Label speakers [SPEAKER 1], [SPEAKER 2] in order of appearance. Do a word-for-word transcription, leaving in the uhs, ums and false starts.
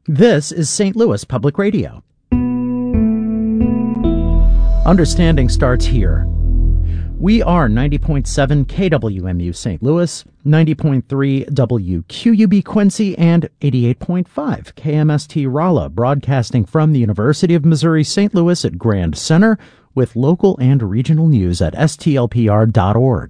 [SPEAKER 1] This is Saint Louis Public Radio. Understanding starts here. We are ninety point seven K W M U Saint Louis, ninety point three W Q U B Quincy, and eighty-eight point five K M S T Rolla, broadcasting from the University of Missouri Saint Louis at Grand Center, with local and regional news at S T L P R dot org.